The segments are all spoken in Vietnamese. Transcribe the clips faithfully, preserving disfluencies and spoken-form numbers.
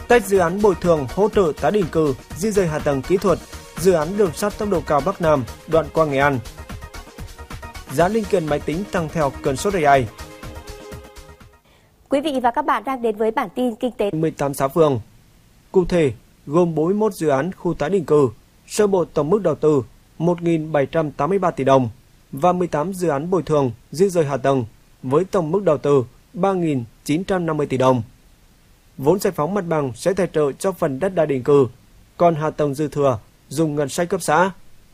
Tách dự án bồi thường hỗ trợ tái định cư, di dời hạ tầng kỹ thuật, dự án đường sắt tốc độ cao Bắc Nam đoạn qua Nghệ An. Giá linh kiện máy tính tăng theo cơn sốt a i. Quý vị và các bạn đang đến với bản tin kinh tế. mười tám xã phường. Cụ thể, gồm bốn mươi mốt dự án khu tái định cư, sơ bộ tổng mức đầu tư một nghìn bảy trăm tám mươi ba tỷ đồng và mười tám dự án bồi thường di dời hạ tầng với tổng mức đầu tư ba nghìn chín trăm năm mươi tỷ đồng. Vốn giải phóng mặt bằng sẽ tài trợ cho phần đất đai định cư, còn hạ tầng dư thừa dùng ngân sách cấp xã.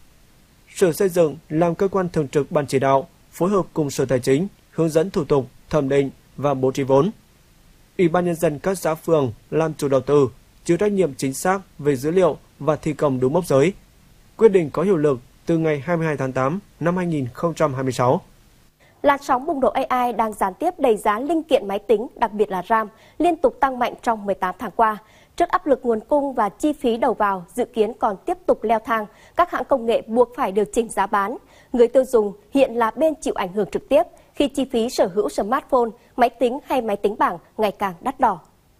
Sở Xây dựng làm cơ quan thường trực ban chỉ đạo, phối hợp cùng Sở Tài chính hướng dẫn thủ tục, thẩm định và bố trí vốn. Ủy ban nhân dân các xã phường làm chủ đầu tư, chịu trách nhiệm chính xác về dữ liệu và thi công đúng mốc giới. Quyết định có hiệu lực từ ngày hai mươi hai tháng tám năm hai nghìn không trăm hai mươi sáu. Làn sóng bùng nổ a i đang gián tiếp đẩy giá linh kiện máy tính, đặc biệt là RAM, liên tục tăng mạnh trong mười tám tháng qua. Trước áp lực nguồn cung và chi phí đầu vào dự kiến còn tiếp tục leo thang, các hãng công nghệ buộc phải điều chỉnh giá bán. Người tiêu dùng hiện là bên chịu ảnh hưởng trực tiếp khi chi phí sở hữu smartphone, máy tính hay máy tính bảng ngày càng đắt đỏ.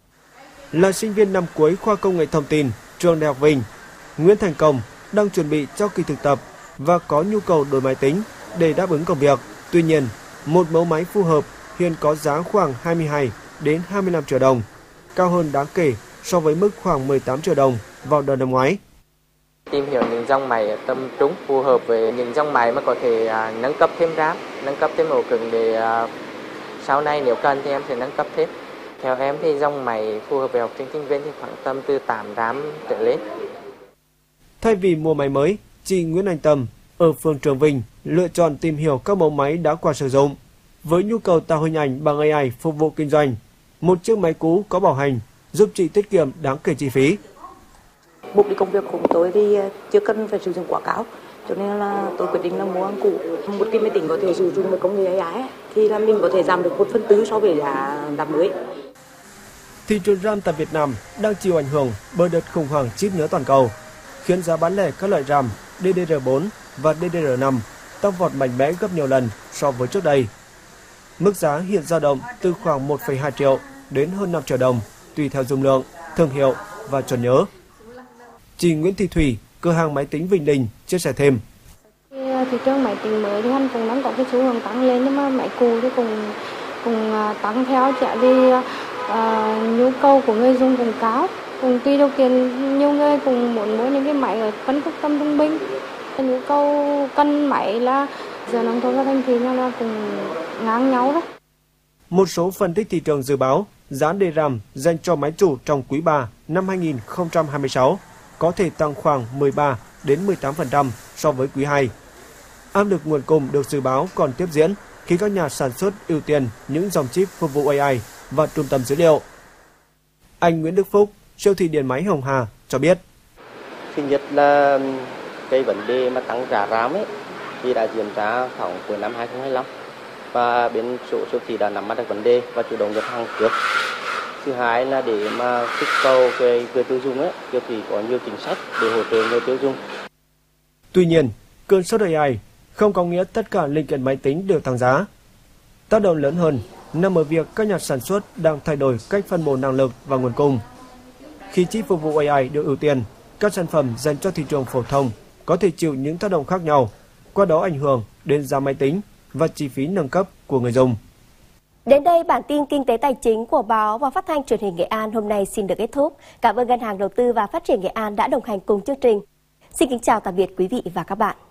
Là sinh viên năm cuối khoa công nghệ thông tin, trường Đại học Vinh, Nguyễn Thành Công đang chuẩn bị cho kỳ thực tập và có nhu cầu đổi máy tính để đáp ứng công việc. Tuy nhiên, một mẫu máy phù hợp hiện có giá khoảng hai mươi hai đến hai mươi lăm triệu đồng, cao hơn đáng kể so với mức khoảng mười tám triệu đồng vào đầu năm ngoái. Tìm hiểu những dòng máy tầm trung phù hợp với những dòng máy mà có thể à, nâng cấp thêm RAM, nâng cấp thêm ổ cứng để à, sau này nếu cần thì em sẽ nâng cấp thêm. Theo em thì dòng máy phù hợp với học sinh sinh viên thì khoảng tầm từ tám RAM trở lên. Thay vì mua máy mới, chị Nguyễn Anh Tâm ở phường Trường Vinh lựa chọn tìm hiểu các mẫu máy đã qua sử dụng. Với nhu cầu tạo hình ảnh bằng a i phục vụ kinh doanh, một chiếc máy cũ có bảo hành giúp chị tiết kiệm đáng kể chi phí. Mục đích công việc của tôi thì chưa cần phải sử dụng quá cao, cho nên là tôi quyết định là mua hàng cũ. Một cái máy tính có thể sử dụng một công nghệ a i thì là mình có thể giảm được một phần tư so với giá làm mới. Thị trường RAM tại Việt Nam đang chịu ảnh hưởng bởi đợt khủng hoảng chip nhớ toàn cầu, khiến giá bán lẻ các loại RAM D D R bốn và D D R năm tăng vọt mạnh mẽ gấp nhiều lần so với trước đây. Mức giá hiện dao động từ khoảng một phẩy hai triệu đến hơn năm triệu đồng, tùy theo dung lượng, thương hiệu và chuẩn nhớ. Chị Nguyễn Thị Thủy, cửa hàng máy tính Vinh Đình chia sẻ thêm. Thị trường máy tính mới thì hắn cũng đang có cái xu hướng tăng lên, nhưng mà máy cũ thì cũng cũng tăng theo chạy vì uh, nhu cầu của người dùng cũng cao. Cùng tùy điều kiện, nhiều người cũng muốn mua những cái máy ở phân khúc tầm trung bình. Nhu cầu cân máy là giờ nông thôn và thành thị nhau là cũng ngang nhau đó. Một số phân tích thị trường dự báo giá đê RAM dành cho máy chủ trong quý ba năm hai nghìn không trăm hai mươi sáu có thể tăng khoảng mười ba đến mười tám phần trăm so với quý hai. Áp lực nguồn cung được dự báo còn tiếp diễn khi các nhà sản xuất ưu tiên những dòng chip phục vụ a i và trung tâm dữ liệu. Anh Nguyễn Đức Phúc, siêu thị điện máy Hồng Hà cho biết. Thứ nhất là cái vấn đề mà tăng giá RAM ấy thì đã diễn ra khoảng cuối năm hai nghìn không trăm hai mươi lăm và bên số siêu thị đã nắm bắt được vấn đề và chủ động nhập hàng trước. Thứ hai là để mà kích cầu cái người tiêu dùng ấy, siêu thị có nhiều chính sách để hỗ trợ người tiêu dùng. Tuy nhiên, cơn sốt a i không có nghĩa tất cả linh kiện máy tính đều tăng giá. Tác động lớn hơn nằm ở việc các nhà sản xuất đang thay đổi cách phân bổ năng lực và nguồn cung. Khi chip phục vụ a i được ưu tiên, các sản phẩm dành cho thị trường phổ thông có thể chịu những tác động khác nhau, qua đó ảnh hưởng đến giá máy tính và chi phí nâng cấp của người dùng. Đến đây, bản tin kinh tế tài chính của báo và phát thanh truyền hình Nghệ An hôm nay xin được kết thúc. Cảm ơn Ngân hàng Đầu tư và Phát triển Nghệ An đã đồng hành cùng chương trình. Xin kính chào tạm biệt quý vị và các bạn.